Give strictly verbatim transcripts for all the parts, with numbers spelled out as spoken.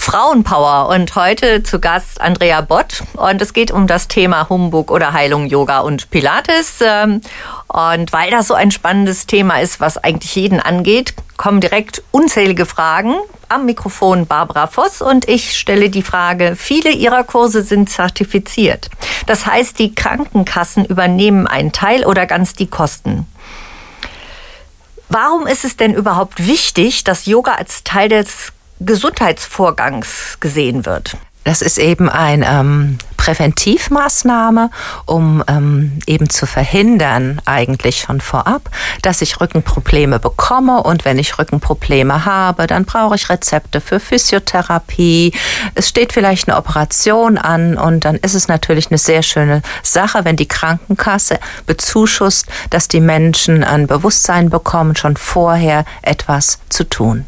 Frauenpower und heute zu Gast Andrea Bott und es geht um das Thema Humbug oder Heilung, Yoga und Pilates. Und weil das so ein spannendes Thema ist, was eigentlich jeden angeht, kommen direkt unzählige Fragen. Am Mikrofon Barbara Voss und ich stelle die Frage, viele Ihrer Kurse sind zertifiziert. Das heißt, die Krankenkassen übernehmen einen Teil oder ganz die Kosten. Warum ist es denn überhaupt wichtig, dass Yoga als Teil des Gesundheitsvorgangs gesehen wird? Das ist eben eine ähm, Präventivmaßnahme, um ähm, eben zu verhindern, eigentlich schon vorab, dass ich Rückenprobleme bekomme. Und wenn ich Rückenprobleme habe, dann brauche ich Rezepte für Physiotherapie. Es steht vielleicht eine Operation an und dann ist es natürlich eine sehr schöne Sache, wenn die Krankenkasse bezuschusst, dass die Menschen ein Bewusstsein bekommen, schon vorher etwas zu tun.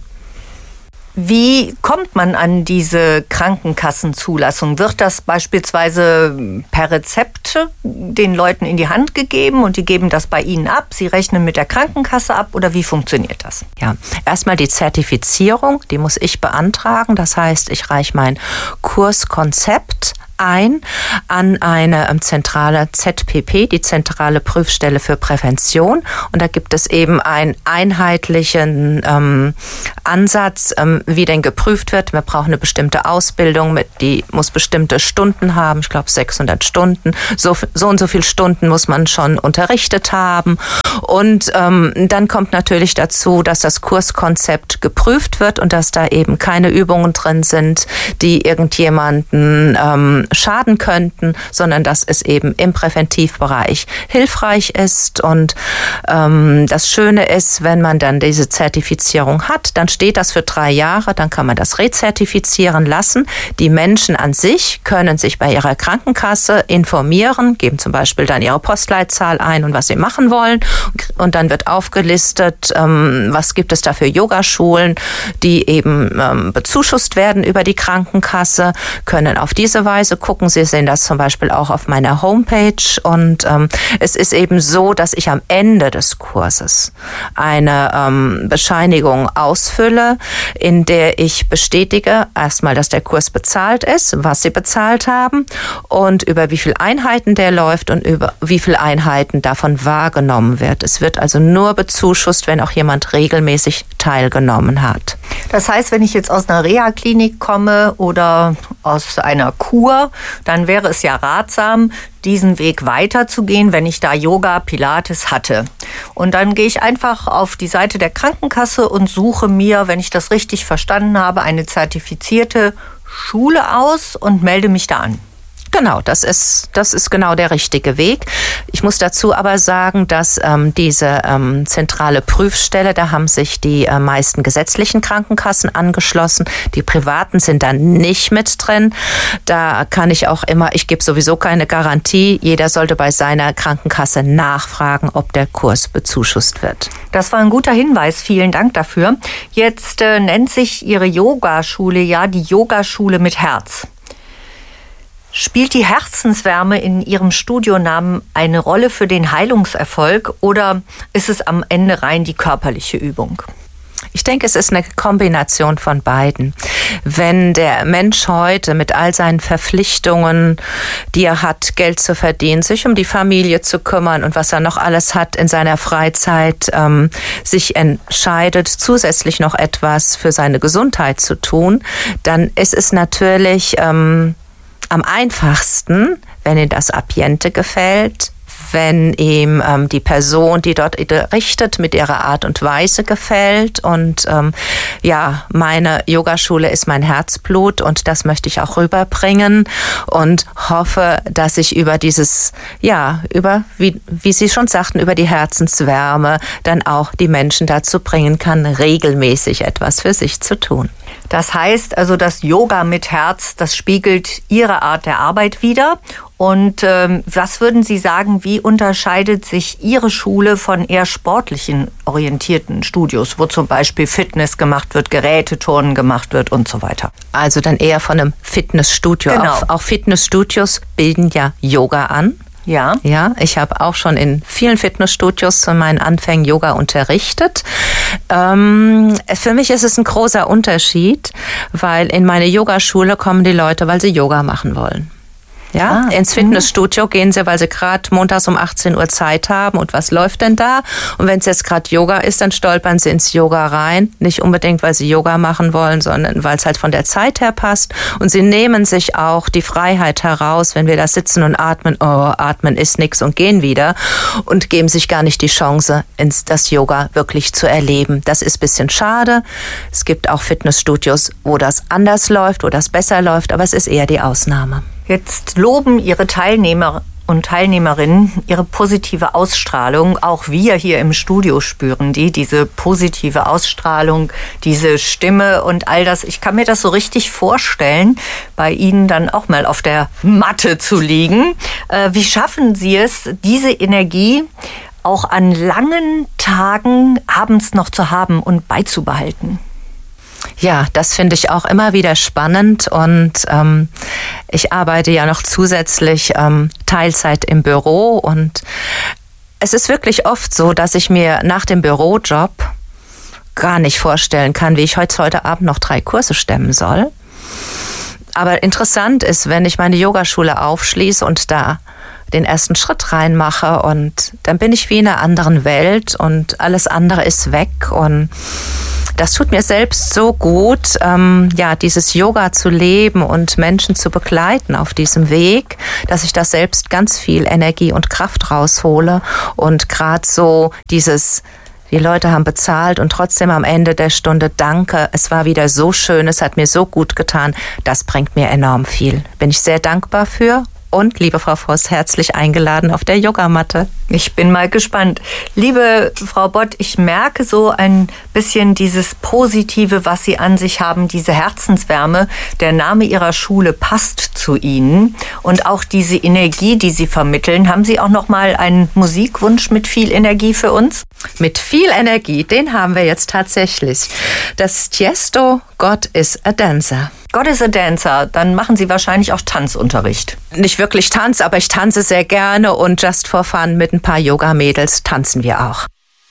Wie kommt man an diese Krankenkassenzulassung? Wird das beispielsweise per Rezept den Leuten in die Hand gegeben und die geben das bei Ihnen ab? Sie rechnen mit der Krankenkasse ab oder wie funktioniert das? Ja, erstmal die Zertifizierung, die muss ich beantragen. Das heißt, ich reiche mein Kurskonzept ein an eine ähm, zentrale Z P P, die zentrale Prüfstelle für Prävention. Und da gibt es eben einen einheitlichen ähm, Ansatz, ähm, wie denn geprüft wird. Wir brauchen eine bestimmte Ausbildung, mit, die muss bestimmte Stunden haben, ich glaube sechshundert Stunden. So, so und so viele Stunden muss man schon unterrichtet haben. Und ähm, dann kommt natürlich dazu, dass das Kurskonzept geprüft wird und dass da eben keine Übungen drin sind, die irgendjemanden ähm, schaden könnten, sondern dass es eben im Präventivbereich hilfreich ist. Und ähm, das Schöne ist, wenn man dann diese Zertifizierung hat, dann steht das für drei Jahre, dann kann man das rezertifizieren lassen. Die Menschen an sich können sich bei ihrer Krankenkasse informieren, geben zum Beispiel dann ihre Postleitzahl ein und was sie machen wollen. Und dann wird aufgelistet, ähm, was gibt es da für Yogaschulen, die eben ähm, bezuschusst werden über die Krankenkasse, können auf diese Weise gucken. Sie sehen das zum Beispiel auch auf meiner Homepage. Und ähm, es ist eben so, dass ich am Ende des Kurses eine ähm, Bescheinigung ausfülle, in der ich bestätige, erstmal, dass der Kurs bezahlt ist, was Sie bezahlt haben und über wie viele Einheiten der läuft und über wie viele Einheiten davon wahrgenommen wird. Es wird also nur bezuschusst, wenn auch jemand regelmäßig teilgenommen hat. Das heißt, wenn ich jetzt aus einer Reha-Klinik komme oder aus einer Kur, dann wäre es ja ratsam, diesen Weg weiterzugehen, wenn ich da Yoga, Pilates hatte. Und dann gehe ich einfach auf die Seite der Krankenkasse und suche mir, wenn ich das richtig verstanden habe, eine zertifizierte Schule aus und melde mich da an. Genau, das ist, das ist genau der richtige Weg. Ich muss dazu aber sagen, dass ähm, diese ähm, zentrale Prüfstelle, da haben sich die äh, meisten gesetzlichen Krankenkassen angeschlossen. Die privaten sind da nicht mit drin. Da kann ich auch immer, ich gebe sowieso keine Garantie. Jeder sollte bei seiner Krankenkasse nachfragen, ob der Kurs bezuschusst wird. Das war ein guter Hinweis. Vielen Dank dafür. Jetzt äh, nennt sich Ihre Yogaschule ja die Yogaschule mit Herz. Spielt die Herzenswärme in Ihrem Studionamen eine Rolle für den Heilungserfolg oder ist es am Ende rein die körperliche Übung? Ich denke, es ist eine Kombination von beiden. Wenn der Mensch heute mit all seinen Verpflichtungen, die er hat, Geld zu verdienen, sich um die Familie zu kümmern und was er noch alles hat in seiner Freizeit, ähm, sich entscheidet, zusätzlich noch etwas für seine Gesundheit zu tun, dann ist es natürlich ähm, am einfachsten, wenn ihm das Ambiente gefällt, wenn ihm ähm, die Person, die dort unterrichtet, mit ihrer Art und Weise gefällt. Und ähm, ja, meine Yogaschule ist mein Herzblut und das möchte ich auch rüberbringen und hoffe, dass ich über dieses, ja, über, wie, wie Sie schon sagten, über die Herzenswärme dann auch die Menschen dazu bringen kann, regelmäßig etwas für sich zu tun. Das heißt also, das Yoga mit Herz, das spiegelt Ihre Art der Arbeit wider. Und ähm, was würden Sie sagen, wie unterscheidet sich Ihre Schule von eher sportlichen orientierten Studios, wo zum Beispiel Fitness gemacht wird, Geräteturnen gemacht wird und so weiter? Also dann eher von einem Fitnessstudio. Genau. Auch, auch Fitnessstudios bilden ja Yoga an. Ja. Ja, ich habe auch schon in vielen Fitnessstudios zu meinen Anfängen Yoga unterrichtet. Ähm, für mich ist es ein großer Unterschied, weil in meine Yogaschule kommen die Leute, weil sie Yoga machen wollen. Ja, ah, ins Fitnessstudio mh. gehen sie, weil sie gerade montags um achtzehn Uhr Zeit haben. Und was läuft denn da? Und wenn es jetzt gerade Yoga ist, dann stolpern sie ins Yoga rein. Nicht unbedingt, weil sie Yoga machen wollen, sondern weil es halt von der Zeit her passt. Und sie nehmen sich auch die Freiheit heraus, wenn wir da sitzen und atmen, oh, atmen ist nix und gehen wieder. Und geben sich gar nicht die Chance, ins, das Yoga wirklich zu erleben. Das ist ein bisschen schade. Es gibt auch Fitnessstudios, wo das anders läuft, wo das besser läuft, aber es ist eher die Ausnahme. Jetzt loben Ihre Teilnehmer und Teilnehmerinnen ihre positive Ausstrahlung. Auch wir hier im Studio spüren die, diese positive Ausstrahlung, diese Stimme und all das. Ich kann mir das so richtig vorstellen, bei Ihnen dann auch mal auf der Matte zu liegen. Äh, wie schaffen Sie es, diese Energie auch an langen Tagen abends noch zu haben und beizubehalten? Ja, das finde ich auch immer wieder spannend und ähm, ich arbeite ja noch zusätzlich ähm, Teilzeit im Büro und es ist wirklich oft so, dass ich mir nach dem Bürojob gar nicht vorstellen kann, wie ich heute, heute Abend noch drei Kurse stemmen soll. Aber interessant ist, wenn ich meine Yogaschule aufschließe und da den ersten Schritt reinmache und dann bin ich wie in einer anderen Welt und alles andere ist weg und das tut mir selbst so gut, ähm, ja, dieses Yoga zu leben und Menschen zu begleiten auf diesem Weg, dass ich da selbst ganz viel Energie und Kraft raushole und gerade so dieses, die Leute haben bezahlt und trotzdem am Ende der Stunde danke, es war wieder so schön, es hat mir so gut getan, das bringt mir enorm viel. Bin ich sehr dankbar für. Und, liebe Frau Voss, herzlich eingeladen auf der Yogamatte. Ich bin mal gespannt. Liebe Frau Bott, ich merke so ein bisschen dieses Positive, was Sie an sich haben, diese Herzenswärme. Der Name Ihrer Schule passt zu Ihnen. Und auch diese Energie, die Sie vermitteln. Haben Sie auch noch mal einen Musikwunsch mit viel Energie für uns? Mit viel Energie, den haben wir jetzt tatsächlich. Das Tiesto, God is a Dancer. God is a Dancer, dann machen Sie wahrscheinlich auch Tanzunterricht. Nicht wirklich Tanz, aber ich tanze sehr gerne und just for fun mit ein paar Yoga-Mädels tanzen wir auch.